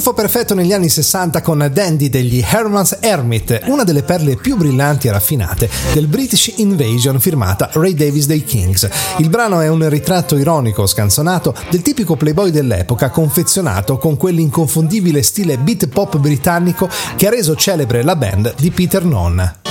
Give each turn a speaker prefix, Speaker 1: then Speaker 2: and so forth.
Speaker 1: Tuffo perfetto negli anni 60 con Dandy degli Herman's Hermit, una delle perle più brillanti e raffinate del British Invasion firmata Ray Davies dei Kings. Il brano è un ritratto ironico, scanzonato, del tipico playboy dell'epoca, confezionato con quell'inconfondibile stile beat pop britannico che ha reso celebre la band di Peter Nunn.